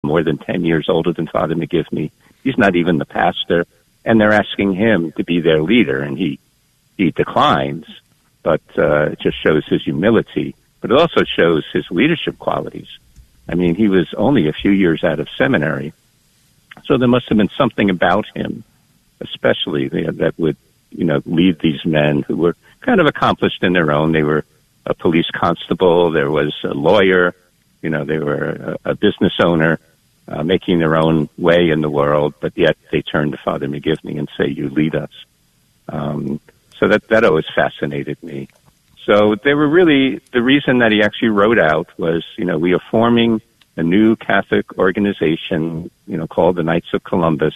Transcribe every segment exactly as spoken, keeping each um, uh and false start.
more than ten years older than Father McGivney. He's not even the pastor, and they're asking him to be their leader, and he he declines. But uh, it just shows his humility, but it also shows his leadership qualities. I mean, he was only a few years out of seminary, so there must have been something about him, especially that would, you know, lead these men who were kind of accomplished in their own. They were a police constable, there was a lawyer, you know, they were a, a business owner, uh, making their own way in the world, but yet they turn to Father McGivney and say, "You lead us." Um, so that, that always fascinated me. So they were really, the reason that he actually wrote out was, you know, we are forming a new Catholic organization, you know, called the Knights of Columbus,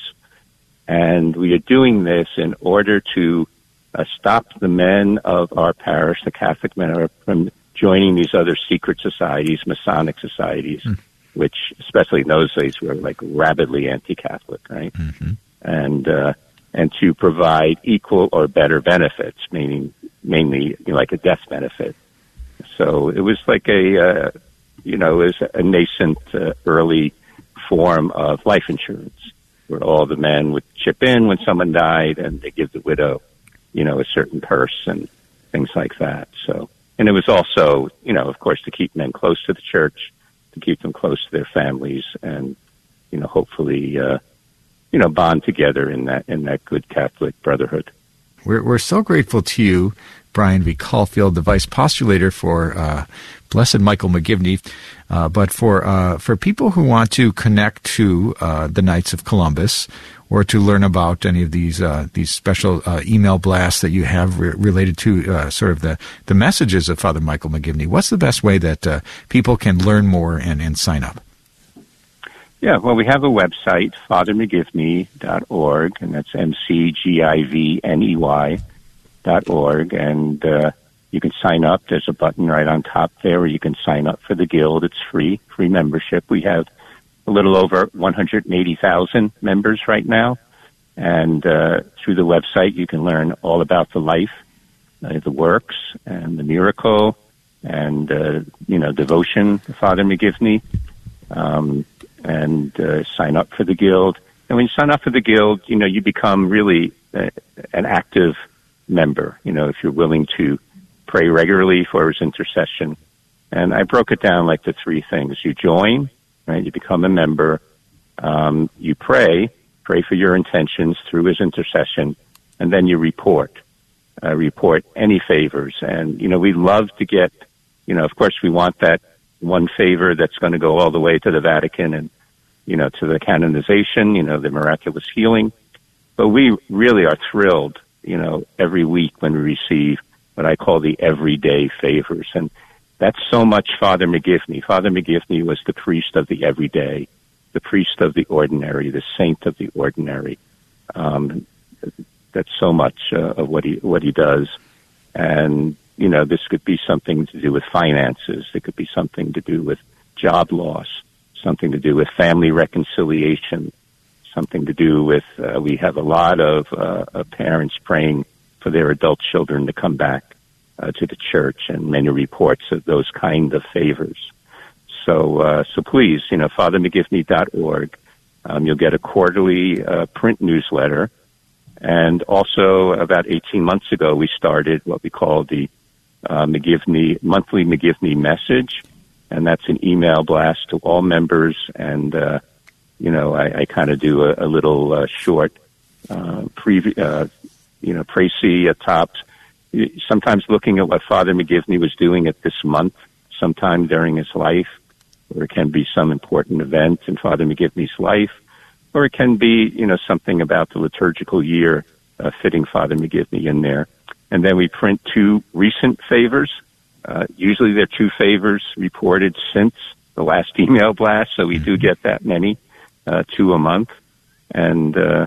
and we are doing this in order to uh, stop the men of our parish, the Catholic men, from joining these other secret societies, Masonic societies, mm. which, especially in those days, were like rabidly anti-Catholic, right? Mm-hmm. And uh, and to provide equal or better benefits, meaning mainly, you know, like a death benefit. So it was like a, uh, you know, it was a nascent uh, early form of life insurance, where all the men would chip in when someone died, and they give the widow, you know, a certain purse and things like that. So, and it was also, you know, of course, to keep men close to the church, to keep them close to their families, and, you know, hopefully, uh, you know, bond together in that in that good Catholic brotherhood. We're we're so grateful to you, Brian V. Caulfield, the vice postulator for uh, Blessed Michael McGivney. Uh, but for uh, for people who want to connect to uh, the Knights of Columbus, or to learn about any of these uh, these special uh, email blasts that you have re- related to uh, sort of the, the messages of Father Michael McGivney, what's the best way that uh, people can learn more and, and sign up? Yeah, well, we have a website, father mcgivney dot org, and that's M C G I V N E Y dot org, and uh, you can sign up. There's a button right on top there where you can sign up for the Guild. It's free, free membership. We have a little over one hundred eighty thousand members right now, and uh, through the website you can learn all about the life, uh, the works, and the miracle, and, uh, you know, devotion to Father McGivney. Um, and uh, sign up for the Guild. And when you sign up for the Guild, you know, you become really uh, an active member, you know, if you're willing to pray regularly for his intercession. And I broke it down like the three things. You join, right? You become a member. Um, you pray, pray for your intentions through his intercession. And then you report, uh, report any favors. And, you know, we love to get, you know, of course we want that one favor that's going to go all the way to the Vatican and, you know, to the canonization, you know, the miraculous healing. But we really are thrilled, you know, every week when we receive what I call the everyday favors. And that's so much Father McGivney. Father McGivney was the priest of the everyday, the priest of the ordinary, the saint of the ordinary. Um, that's so much uh, of what he, what he does. And, you know, this could be something to do with finances. It could be something to do with job loss, something to do with family reconciliation, something to do with, uh, we have a lot of uh, uh, parents praying for their adult children to come back uh, to the church, and many reports of those kind of favors. So, uh, so please, you know, father mcgivney dot org. Um, you'll get a quarterly uh, print newsletter. And also, about eighteen months ago, we started what we call the uh, McGivney monthly McGivney message, and that's an email blast to all members. And uh, you know, I, I kind of do a, a little uh, short, uh, pre, uh, you know, précis at top. Sometimes looking at what Father McGivney was doing at this month, sometime during his life, or it can be some important event in Father McGivney's life. Or it can be, you know, something about the liturgical year, uh, fitting Father McGivney in there. And then we print two recent favors. Uh, usually there are two favors reported since the last email blast, so we do get that many, uh, two a month. And, uh,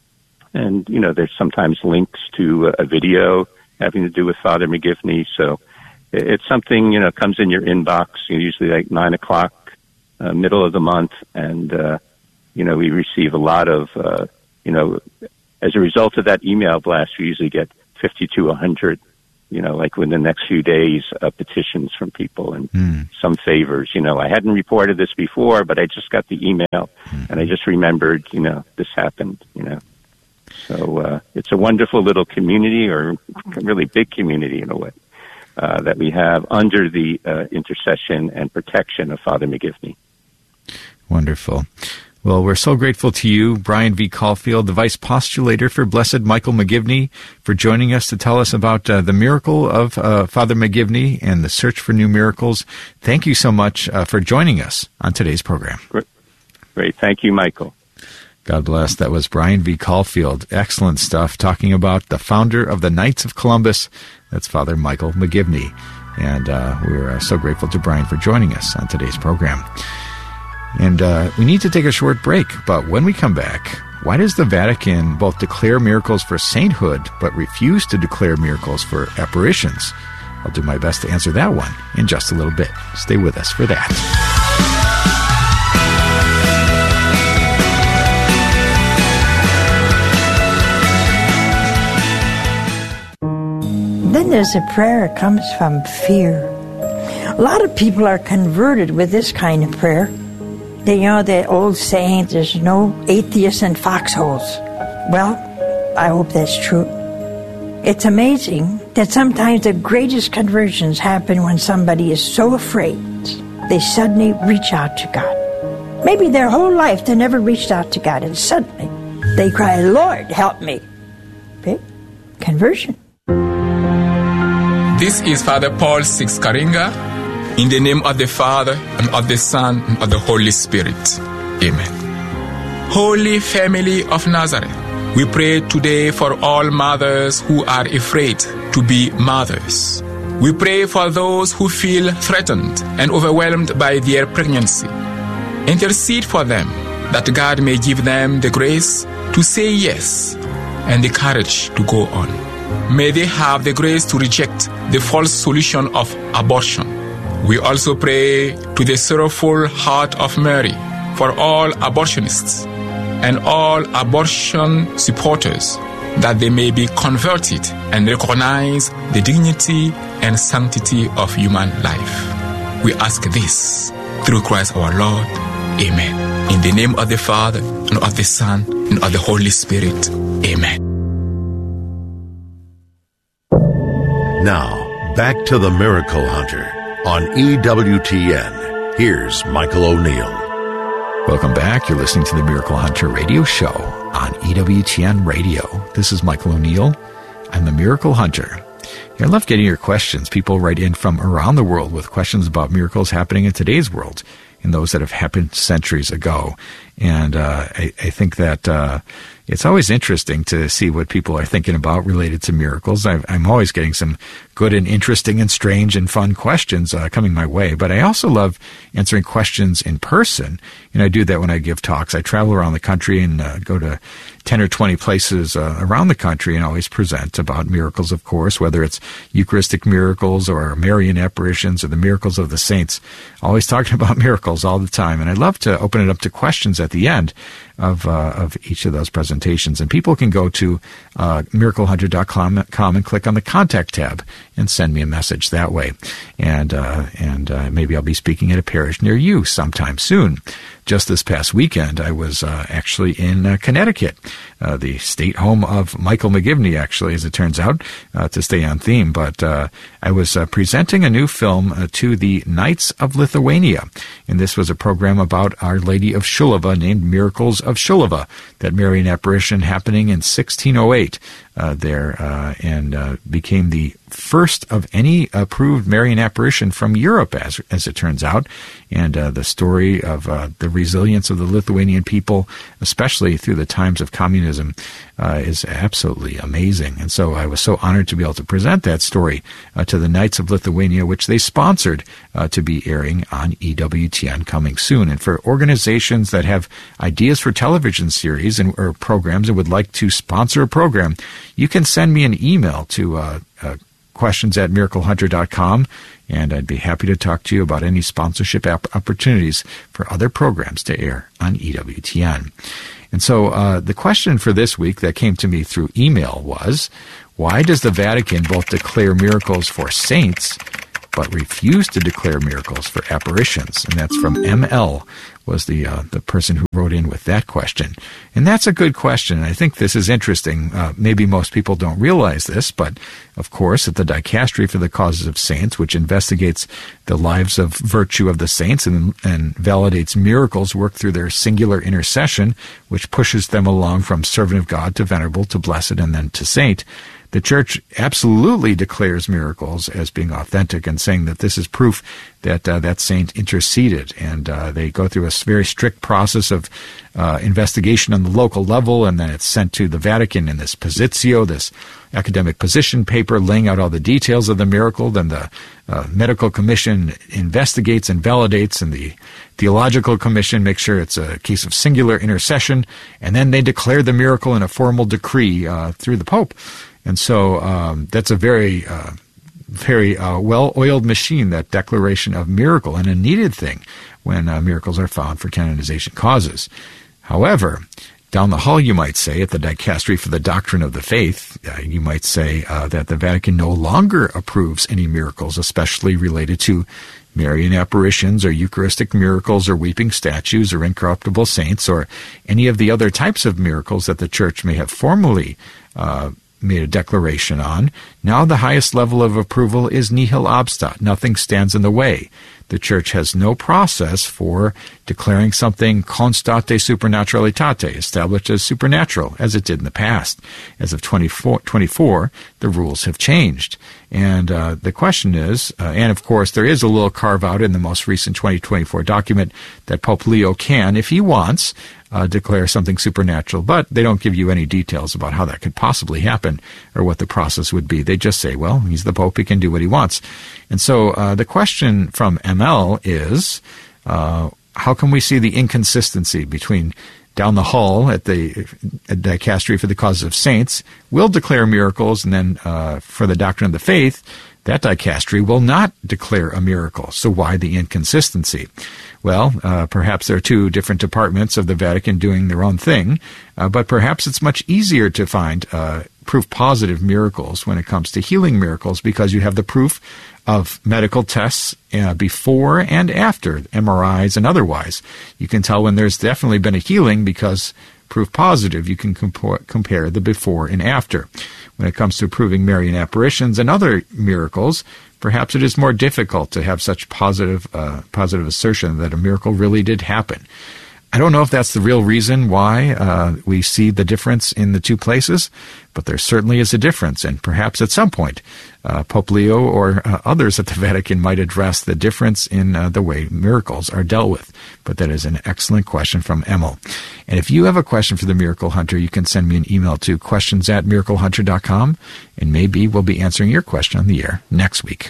and, you know, there's sometimes links to a video having to do with Father McGivney. So it's something, you know, comes in your inbox, usually like nine o'clock, uh, middle of the month, and, uh, you know, we receive a lot of, uh, you know, as a result of that email blast, we usually get fifty to one hundred you know, like within the next few days, uh, petitions from people and mm. some favors. You know, I hadn't reported this before, but I just got the email mm. and I just remembered, you know, this happened, you know. So uh, it's a wonderful little community, or really big community in a way, uh, that we have under the uh, intercession and protection of Father McGivney. Wonderful. Well, we're so grateful to you, Brian V. Caulfield, the Vice Postulator for Blessed Michael McGivney, for joining us to tell us about uh, the miracle of uh, Father McGivney and the search for new miracles. Thank you so much uh, for joining us on today's program. Great. Great. Thank you, Michael. God bless. That was Brian V. Caulfield. Excellent stuff, talking about the founder of the Knights of Columbus. That's Father Michael McGivney. And uh, we're uh, so grateful to Brian for joining us on today's program. And uh, we need to take a short break, but when we come back, why does the Vatican both declare miracles for sainthood but refuse to declare miracles for apparitions? I'll do my best to answer that one in just a little bit. Stay with us for that. Then there's a prayer that comes from fear. A lot of people are converted with this kind of prayer. They, you know, the old saying, there's no atheists in foxholes. Well, I hope that's true. It's amazing that sometimes the greatest conversions happen when somebody is so afraid they suddenly reach out to God. Maybe their whole life they never reached out to God, and suddenly they cry, Lord, help me. Okay? Conversion. This is Father Paul Six Karinga. In the name of the Father, and of the Son, and of the Holy Spirit. Amen. Holy Family of Nazareth, we pray today for all mothers who are afraid to be mothers. We pray for those who feel threatened and overwhelmed by their pregnancy. Intercede for them, that God may give them the grace to say yes and the courage to go on. May they have the grace to reject the false solution of abortion. We also pray to the sorrowful heart of Mary for all abortionists and all abortion supporters, that they may be converted and recognize the dignity and sanctity of human life. We ask this through Christ our Lord. Amen. In the name of the Father, and of the Son, and of the Holy Spirit. Amen. Now, back to the Miracle Hunter on E W T N. Here's Michael O'Neill. Welcome back. You're listening to the Miracle Hunter radio show on E W T N Radio. This is Michael O'Neill. I'm the Miracle Hunter. I love getting your questions. People write in from around the world with questions about miracles happening in today's world and those that have happened centuries ago. And uh, I, I think that uh, it's always interesting to see what people are thinking about related to miracles. I've, I'm always getting some good and interesting and strange and fun questions uh, coming my way. But I also love answering questions in person. And I do that when I give talks. I travel around the country and uh, go to ten or twenty places uh, around the country and always present about miracles, of course, whether it's Eucharistic miracles or Marian apparitions or the miracles of the saints. Always talking about miracles all the time. And I love to open it up to questions at the end of uh, of each of those presentations. And people can go to uh, miracle hunter dot com and click on the Contact tab and send me a message that way. And, uh, and uh, maybe I'll be speaking at a parish near you sometime soon. Just this past weekend, I was uh, actually in uh, Connecticut, uh, the state home of Michael McGivney, actually, as it turns out, uh, to stay on theme. But uh, I was uh, presenting a new film uh, to the Knights of Lithuania. And this was a program about Our Lady of Shulava named Miracles of Shulava, that Marian apparition happening in sixteen oh eight uh, there, uh, and uh, became the first of any approved Marian apparition from Europe, as as it turns out. And uh, the story of uh, the resilience of the Lithuanian people, especially through the times of communism, uh, is absolutely amazing. And so I was so honored to be able to present that story uh, to the Knights of Lithuania, which they sponsored uh, to be airing on E W T N coming soon. And for organizations that have ideas for television series and or programs and would like to sponsor a program, you can send me an email to uh, uh, questions at miracle hunter dot com, and I'd be happy to talk to you about any sponsorship app opportunities for other programs to air on E W T N. And so uh, the question for this week that came to me through email was, why does the Vatican both declare miracles for saints but refuse to declare miracles for apparitions? And that's from M L, was the uh, the person who wrote in with that question. And that's a good question. I think this is interesting. Uh, maybe most people don't realize this, but of course, at the Dicastery for the Causes of Saints, which investigates the lives of virtue of the saints and, and validates miracles worked through their singular intercession, which pushes them along from servant of God to venerable to blessed and then to saint, the Church absolutely declares miracles as being authentic and saying that this is proof that uh, that saint interceded. And uh, they go through a very strict process of uh, investigation on the local level, and then it's sent to the Vatican in this positio, this academic position paper laying out all the details of the miracle. Then the uh, medical commission investigates and validates, and the theological commission makes sure it's a case of singular intercession, and then they declare the miracle in a formal decree uh, through the Pope. And so um, that's a very, uh, very uh, well-oiled machine, that declaration of miracle, and a needed thing when uh, miracles are found for canonization causes. However, down the hall, you might say, at the Dicastery for the Doctrine of the Faith, uh, you might say uh, that the Vatican no longer approves any miracles, especially related to Marian apparitions or Eucharistic miracles or weeping statues or incorruptible saints or any of the other types of miracles that the Church may have formally uh made a declaration on. Now the highest level of approval is nihil obstat. Nothing stands in the way. The Church has no process for declaring something constate supernaturalitate, established as supernatural, as it did in the past. As of twenty twenty-four, the rules have changed. And uh, the question is, uh, and of course there is a little carve-out in the most recent twenty twenty-four document that Pope Leo can, if he wants, Uh, declare something supernatural, but they don't give you any details about how that could possibly happen or what the process would be. They just say, well, he's the Pope, he can do what he wants. And so uh, the question from M L is, uh, how can we see the inconsistency between down the hall at the at Dicastery for the Causes of Saints will declare miracles, and then uh, for the Doctrine of the Faith, that dicastery will not declare a miracle. So why the inconsistency? Well, uh, perhaps there are two different departments of the Vatican doing their own thing, uh, but perhaps it's much easier to find uh, proof-positive miracles when it comes to healing miracles, because you have the proof of medical tests uh, before and after, M R Is and otherwise. You can tell when there's definitely been a healing because proof positive. You can compare, compare the before and after. When it comes to proving Marian apparitions and other miracles, perhaps it is more difficult to have such positive, uh, positive assertion that a miracle really did happen. I don't know if that's the real reason why uh, we see the difference in the two places, but there certainly is a difference, and perhaps at some point uh, Pope Leo or uh, others at the Vatican might address the difference in uh, the way miracles are dealt with. But that is an excellent question from Emil. And if you have a question for the Miracle Hunter, you can send me an email to questions at miracle hunter dot com, and maybe we'll be answering your question on the air next week.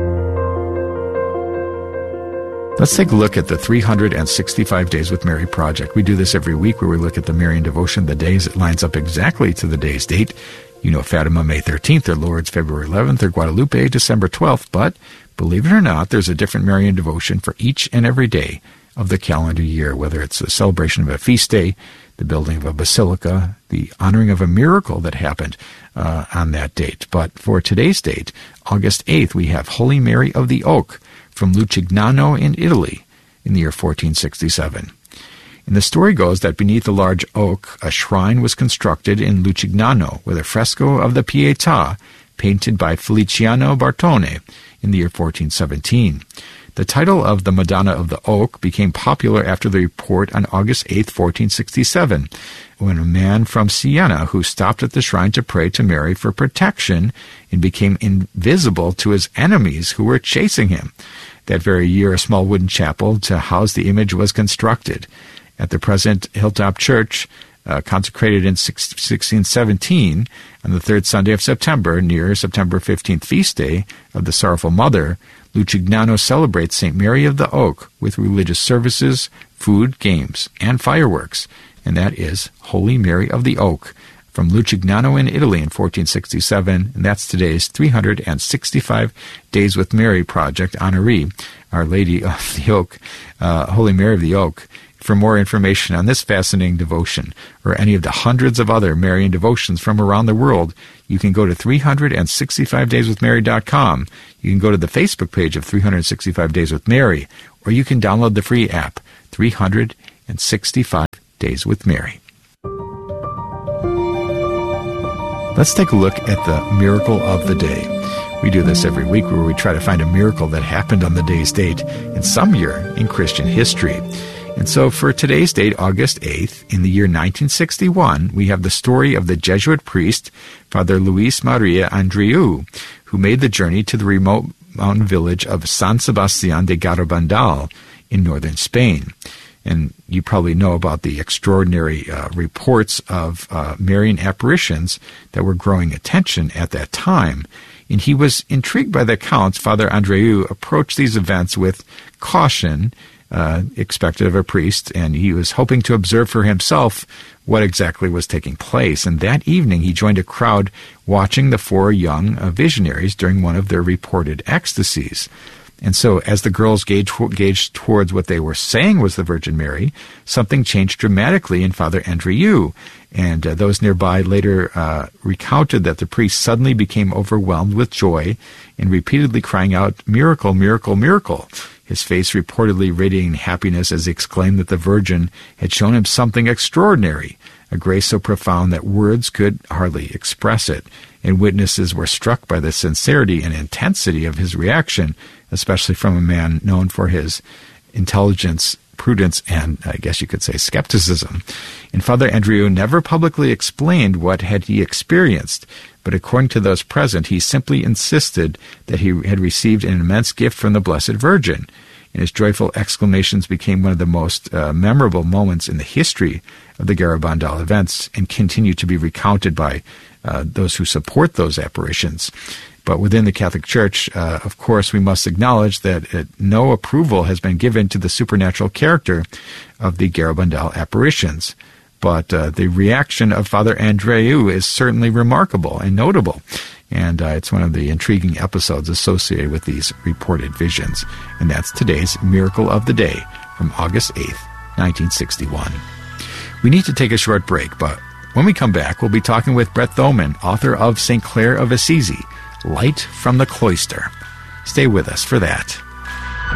Let's take a look at the three hundred sixty-five Days with Mary project. We do this every week where we look at the Marian devotion, the days. It lines up exactly to the day's date. You know, Fatima, May thirteenth, or Lourdes, February eleventh, or Guadalupe, December twelfth. But believe it or not, there's a different Marian devotion for each and every day of the calendar year, whether it's the celebration of a feast day, the building of a basilica, the honoring of a miracle that happened uh, on that date. But for today's date, August eighth, we have Holy Mary of the Oak, from Lucignano in Italy in the year fourteen sixty-seven. And the story goes that beneath a large oak, a shrine was constructed in Lucignano with a fresco of the Pietà painted by Feliciano Bartone in the year fourteen seventeen. The title of the Madonna of the Oak became popular after the report on August eighth, fourteen sixty-seven, when a man from Siena who stopped at the shrine to pray to Mary for protection and became invisible to his enemies who were chasing him. That very year, a small wooden chapel to house the image was constructed. At the present Hilltop Church, uh, consecrated in sixteen seventeen, on the third Sunday of September, near September fifteenth feast day of the Sorrowful Mother, Lucignano celebrates Saint Mary of the Oak with religious services, food, games, and fireworks. And that is Holy Mary of the Oak from Lucignano in Italy in fourteen sixty-seven, and that's today's three hundred sixty-five Days with Mary project honoree, Our Lady of the Oak, uh, Holy Mary of the Oak. For more information on this fascinating devotion or any of the hundreds of other Marian devotions from around the world, you can go to three sixty-five days with mary dot com. You can go to the Facebook page of three sixty-five Days with Mary, or you can download the free app, three sixty-five Days with Mary. Let's take a look at the miracle of the day. We do this every week where we try to find a miracle that happened on the day's date in some year in Christian history. And so for today's date, August eighth, in the year nineteen sixty-one, we have the story of the Jesuit priest, Father Luis Maria Andreu, who made the journey to the remote mountain village of San Sebastián de Garabandal in northern Spain. And you probably know about the extraordinary uh, reports of uh, Marian apparitions that were growing attention at that time. And he was intrigued by the accounts. Father Andreu approached these events with caution, Uh, expected of a priest, and he was hoping to observe for himself what exactly was taking place. And that evening he joined a crowd watching the four young uh, visionaries during one of their reported ecstasies. And so as the girls gauged, gauged towards what they were saying was the Virgin Mary, something changed dramatically in Father Andreu. And uh, those nearby later uh, recounted that the priest suddenly became overwhelmed with joy and repeatedly crying out, "Miracle, miracle, miracle." His face reportedly radiating happiness as he exclaimed that the Virgin had shown him something extraordinary, a grace so profound that words could hardly express it. And witnesses were struck by the sincerity and intensity of his reaction, especially from a man known for his intelligence, prudence, and I guess you could say skepticism. And Father Andreu never publicly explained what had he experienced, but according to those present, he simply insisted that he had received an immense gift from the Blessed Virgin. And his joyful exclamations became one of the most uh, memorable moments in the history of the Garabandal events and continue to be recounted by uh, those who support those apparitions. But within the Catholic Church, uh, of course, we must acknowledge that uh, no approval has been given to the supernatural character of the Garabandal apparitions. But uh, the reaction of Father Andreu is certainly remarkable and notable. And uh, it's one of the intriguing episodes associated with these reported visions. And that's today's Miracle of the Day from August eighth, nineteen sixty-one. We need to take a short break, but when we come back, we'll be talking with Brett Thoman, author of Saint Clare of Assisi, Light from the Cloister. Stay with us for that.